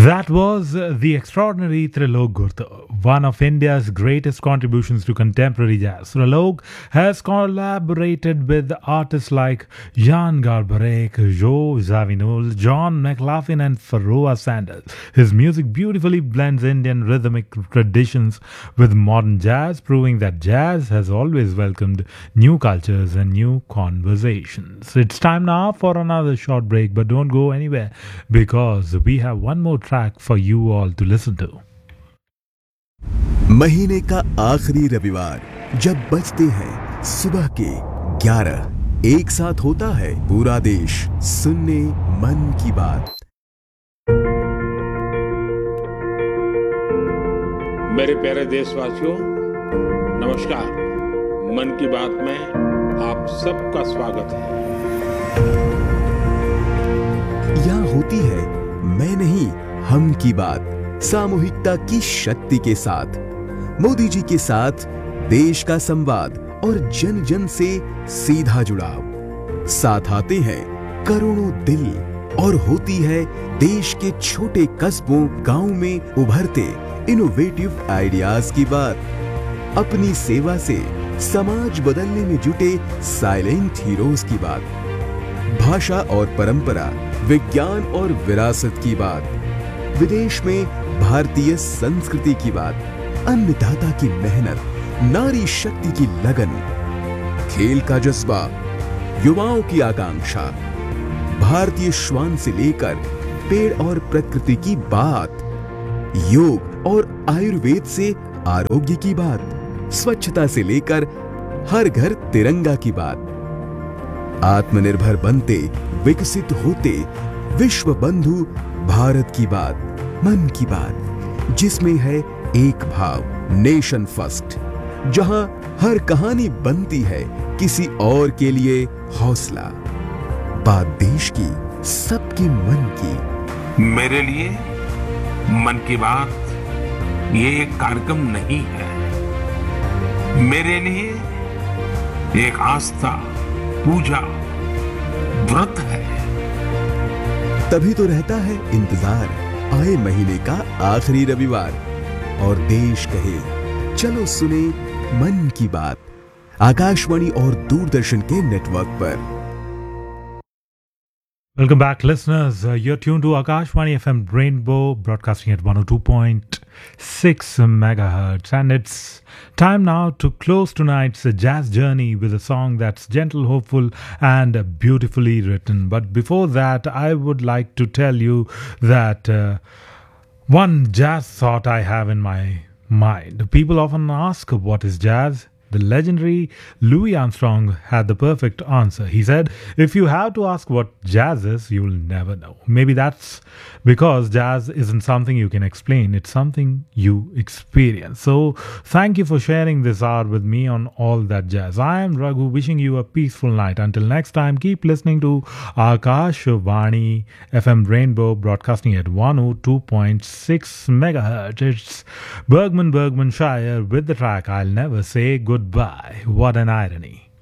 That was the extraordinary Trilok Gurto, one of India's greatest contributions to contemporary jazz. Trilok has collaborated with artists like Jan Garbarek, Joe Zawinul, John McLaughlin, and Pharoah Sanders. His music beautifully blends Indian rhythmic traditions with modern jazz, proving that jazz has always welcomed new cultures and new conversations. It's time now for another short break, but don't go anywhere because we have one more track for you all to listen to. महीने का आखिरी रविवार जब बजते हैं सुबह के 11, एक साथ होता है पूरा देश सुनने मन की बात। मेरे प्यारे देशवासियों, नमस्कार। मन की बात में आप सबका स्वागत है। यहाँ होती है मैं नहीं हम की बात, सामूहिकता की शक्ति के साथ, मोदी जी के साथ देश का संवाद और जन जन से सीधा जुड़ाव। साथ आते हैं करोड़ों दिल और होती है देश के छोटे कस्बों गांव में उभरते इनोवेटिव आइडियाज की बात। अपनी सेवा से समाज बदलने में जुटे साइलेंट हीरोज की बात। भाषा और परंपरा, विज्ञान और विरासत की बात। विदेश में भारतीय संस्कृति की बात। अन्नदाता की मेहनत, नारी शक्ति की लगन, खेल का जज्बा, युवाओं की आकांक्षा, भारतीय श्वान से लेकर पेड़ और प्रकृति की बात, योग और आयुर्वेद से आरोग्य की बात, स्वच्छता से लेकर हर घर तिरंगा की बात। आत्मनिर्भर बनते, विकसित होते, विश्व बंधु भारत की बात, मन की बात, जिसमें है एक भाव, नेशन फर्स्ट, जहां हर कहानी बनती है किसी और के लिए हौसला। बात देश की, सबके मन की। मेरे लिए मन की बात ये एक कार्यक्रम नहीं है। मेरे लिए एक आस्था, पूजा, व्रत है। तभी तो रहता है इंतजार आए महीने का आखिरी रविवार और देश कहे चलो सुने मन की बात, आकाशवाणी और दूरदर्शन के नेटवर्क पर। Welcome back, listeners. You're tuned to Akashvani FM Rainbow, broadcasting at 102.6 megahertz. And it's time now to close tonight's jazz journey with a song that's gentle, hopeful, and beautifully written. But before that, I would like to tell you that one jazz thought I have in my mind. People often ask, what is jazz? The legendary Louis Armstrong had the perfect answer. He said, if you have to ask what jazz is, you'll never know. Maybe that's because jazz isn't something you can explain. It's something you experience. So thank you for sharing this hour with me on All That Jazz. I am Raghu, wishing you a peaceful night. Until next time, keep listening to Akashvani FM Rainbow, broadcasting at 102.6 megahertz. It's Bergman Shire with the track I'll Never Say Goodbye. What an irony.